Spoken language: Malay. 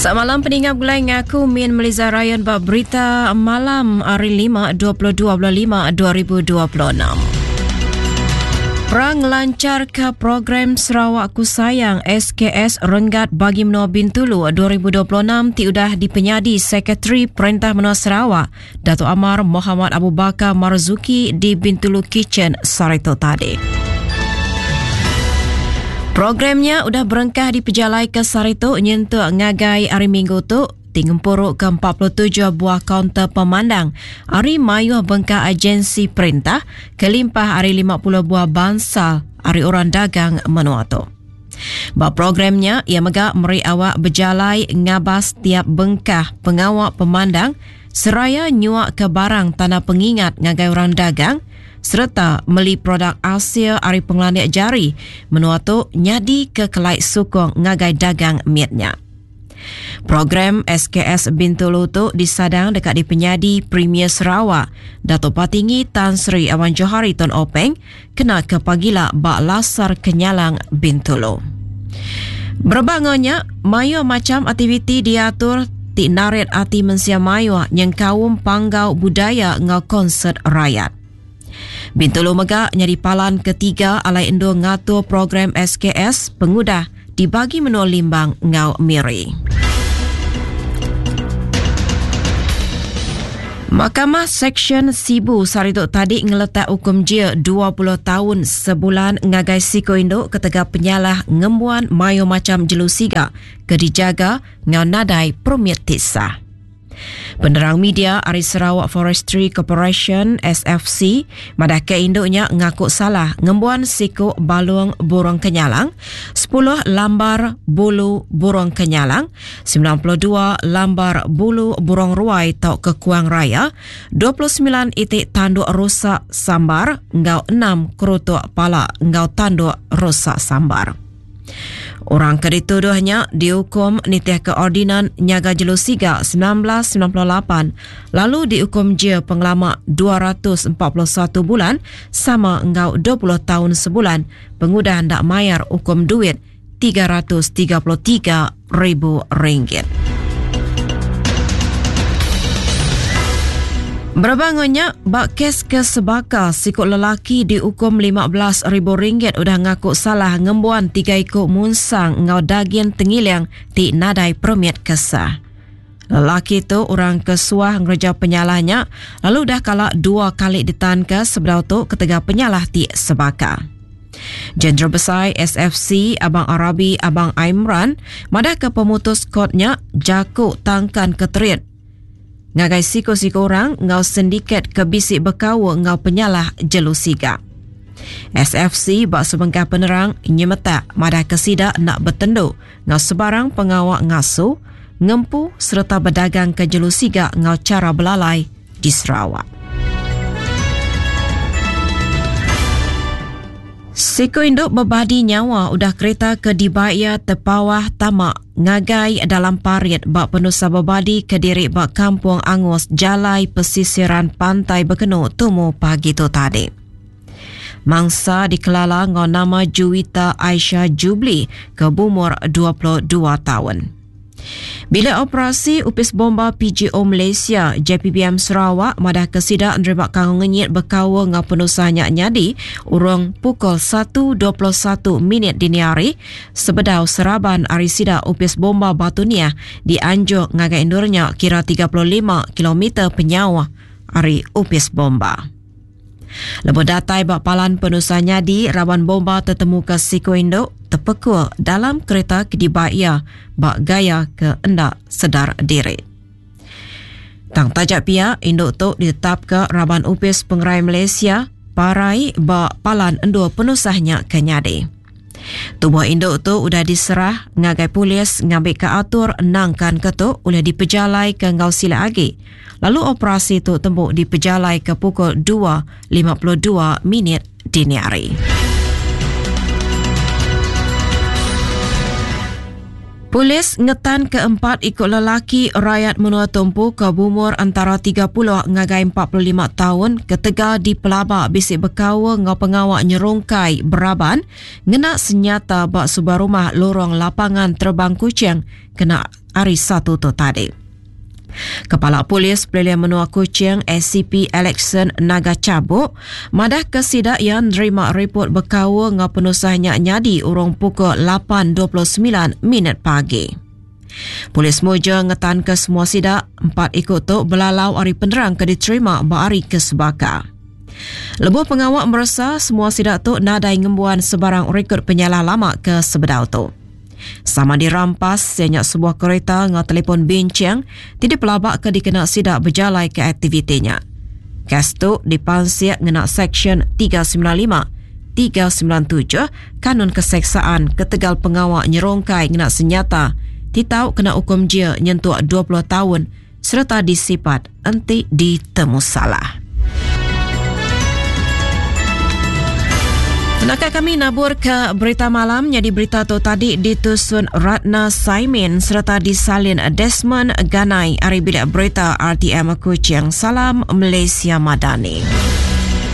Selamat malam pendengar Gulai ngaku Min Meliza Ryan bab berita malam hari 5/22/5/2026. Perang lancar ke program Sarawak Ku Sayang SKS Renggat bagi Menua Bintulu 2026 tiudah dipenyadi Sekretari Perintah Menua Sarawak Datuk Amar Muhammad Abu Bakar Marzuki di Bintulu Kitchen Sarito tadi. Programnya udah berengkah di Pejalai ke Sarito nyentuh ngagai hari Minggu tu tingempuruk ke 47 buah kaunter pemandang hari mayuh bengkah agensi perintah kelimpah hari 50 buah bansal hari orang dagang menua tu. Bab programnya ia megak meri awak berjalai ngabas tiap bengkah pengawak pemandang seraya nyuak ke barang tanah pengingat ngagai orang dagang serta meli produk Asia hari pengelandik jari menua tu nyadi ke kelait sukong ngagai dagang mietnya. Program SKS Bintulu tu disadang dekat di penyadi Premier Sarawak Datuk Patinggi Tan Sri Awan Johari Tun Openg kena ke pagila bak lasar kenyalang Bintulu. Berbangunnya mayu macam aktiviti diatur ti naret ati mensia mayu yang kaum panggau budaya ngau konsert rakyat. Bintulu megak nyari palan ketiga alai endo ngatur program SKS pengudah dibagi menua limbang ngau miri. Mahkamah Seksyen Sibu Sarito tadi ngeletak hukum jia 20 tahun sebulan ngagai siko induk ketega penyalah ngembuan mayo macam jelusiga ke dijaga ngau nadai permit tisah. Penerang media Ari Sarawak Forestry Corporation SFC madah ke induknya ngaku salah ngembuan siku balung burung kenyalang 10 lambar bulu burung kenyalang 92 lambar bulu burung ruai tau ke Kuang Raya 29 itik tanduk rusak sambar ngau 6 kerutuk pala ngau tanduk rusak sambar. Orang kedituduhnya dihukum nitih keordinan nyaga jelusiga 1998 lalu dihukum jia pengelama 241 bulan sama engkau 20 tahun sebulan pengudah hendak mayar hukum duit RM333,000. Berbangunnya, bak kes ke Sebaka, sikut lelaki dihukum RM15,000 udah ngaku salah ngembuan 3 ikut munsang ngau daging tengiliang ti nadai permit kesah. Lelaki tu orang kesuah ngereja penyalahnya, lalu dah kalak 2 kali ditahan ke sebedau tu ketega penyalah ti Sebaka. Jendera Besar SFC Abang Arabi Abang Aimran madah ke pemutus kodnya jakuk tangkan keterit ngagai siko-siko orang ngau sindiket ke bisik berkawa ngau penyalah jelusiga. SFC bak sebengkah penerang nyemetak madah kesida nak bertendu ngau sebarang pengawak ngasu, ngempu serta berdagang ke jelusiga ngau cara belalai di Sarawak. Siko induk berbadi nyawa udah kereta ke Dibaya terpawah tamak ngagai dalam parit bak penusa berbadi ke diri bak kampung Angus Jalai pesisiran pantai Bekenu tumu pagi tu tadi. Mangsa dikelala ngau nama Juwita Aisyah Jubli ke umur 22 tahun. Bila operasi upis bomba PGO Malaysia JPBM Sarawak madah kesida nerima kangong ngenyit berkawa ngau penusahnya nyadi urung pukul 1.21 dini hari sebedau seraban hari sida upis bomba Batunia di Anjuk ngagai indurnya kira 35 km penyawa hari upis bomba. Lepas datai bak palan penusahnya di rawan bomba tertemu ke Siko Induk terpekul dalam kereta ke Dibaya bak gaya ke endak sedar diri. Tang tajak pihak induk tu ditetap ke rawan upis pengerai Malaysia parai bak palan endua penusahnya ke nyadi. Tubuh induk tu udah diserah ngagai polis ngambil ke atur nangkan ketuk oleh dipejalai ke ngau sila agi. Lalu operasi tu tembuk dipejalai ke pukul 2.52 dini hari. Polis ngetan keempat ikut lelaki rakyat menua tumpu ke umur antara 30 ngagai 45 tahun ketega di Pelabak bisik berkawa ngau pengawak nyerungkai beraban ngena senyata bak sebuah rumah lorong lapangan terbang kucing kena hari Sabtu tu tadi. Kepala Polis Pilihan Menua Kuching SCP Alexon Nagacabuk madah ke sidak yang nerima report berkawa dengan penusahnya nyadi urung pukul 8.29 pagi. Polis Moja ngetan ke semua sidak 4 ikut tu belalau hari penerang ke diterima bahari ke sebaka. Lebuh pengawal merasa semua sidak tu nadai ngembuan sebarang rekod penyalah lama ke sebedau tu. Sama dirampas sebanyak sebuah kereta dengan telefon bincang tidak pelabak ke dikena sidak berjalai ke aktivitinya. Kes tu dipansiak ngena Seksyen 395, 397 Kanun Keseksaan ketegal pengawal nyerongkai ngena senyata titau kena hukum jia nyentuh 20 tahun serta disifat enti ditemu salah. Penakar kami nabur ke berita malam, jadi berita tu tadi ditusun Ratna Saimin serta disalin Desmond Ganai, hari bilik berita RTM Kuching. Salam Malaysia Madani.